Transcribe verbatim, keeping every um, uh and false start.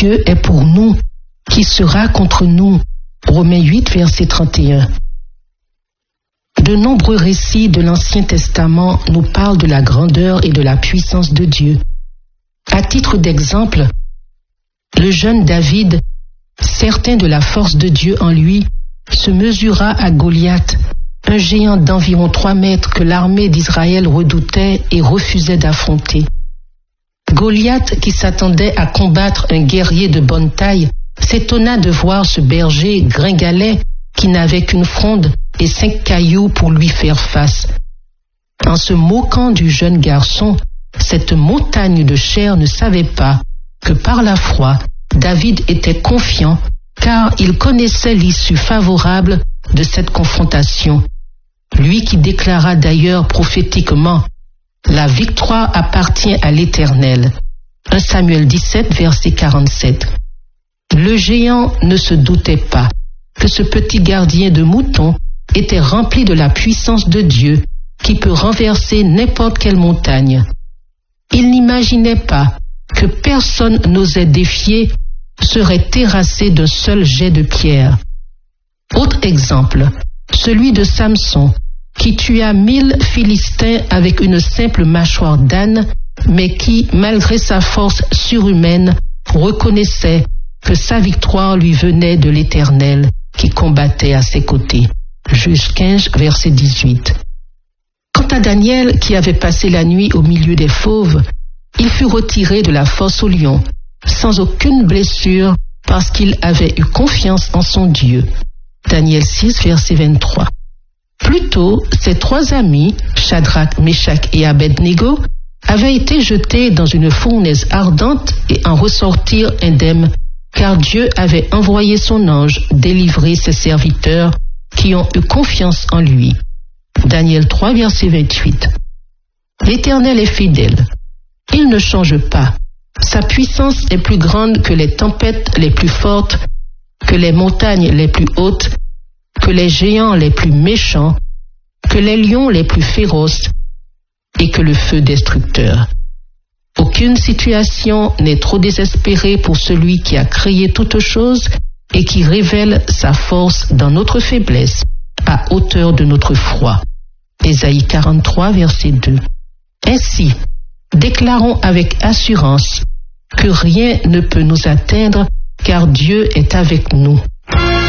Dieu est pour nous, qui sera contre nous? Romains huit, verset trente et un. De nombreux récits de l'Ancien Testament nous parlent de la grandeur et de la puissance de Dieu. À titre d'exemple, le jeune David, certain de la force de Dieu en lui, se mesura à Goliath, un géant d'environ trois mètres que l'armée d'Israël redoutait et refusait d'affronter. Goliath, qui s'attendait à combattre un guerrier de bonne taille, s'étonna de voir ce berger gringalet qui n'avait qu'une fronde et cinq cailloux pour lui faire face. En se moquant du jeune garçon, cette montagne de chair ne savait pas que par la foi, David était confiant car il connaissait l'issue favorable de cette confrontation. Lui qui déclara d'ailleurs prophétiquement « La victoire appartient à l'Éternel » premier Samuel dix-sept, verset quarante-sept. Le géant ne se doutait pas que ce petit gardien de moutons était rempli de la puissance de Dieu qui peut renverser n'importe quelle montagne. Il n'imaginait pas que personne n'osait défier serait terrassé d'un seul jet de pierre. Autre exemple, celui de Samson, qui tua mille Philistins avec une simple mâchoire d'âne, mais qui, malgré sa force surhumaine, reconnaissait que sa victoire lui venait de l'Éternel qui combattait à ses côtés. Juge quinze, verset dix-huit. Quant à Daniel, qui avait passé la nuit au milieu des fauves, il fut retiré de la fosse au lion, sans aucune blessure, parce qu'il avait eu confiance en son Dieu. Daniel six, verset vingt-trois. Plus tôt, ses trois amis, Shadrach, Meshach et Abednego, avaient été jetés dans une fournaise ardente et en ressortirent indemnes, car Dieu avait envoyé son ange délivrer ses serviteurs qui ont eu confiance en lui. Daniel trois, verset vingt-huit. L'Éternel est fidèle. Il ne change pas. Sa puissance est plus grande que les tempêtes les plus fortes, que les montagnes les plus hautes, que les géants les plus méchants, que les lions les plus féroces et que le feu destructeur. Aucune situation n'est trop désespérée pour celui qui a créé toutes choses et qui révèle sa force dans notre faiblesse, à hauteur de notre foi. Ésaïe quarante-trois, verset deux. Ainsi, déclarons avec assurance que rien ne peut nous atteindre car Dieu est avec nous.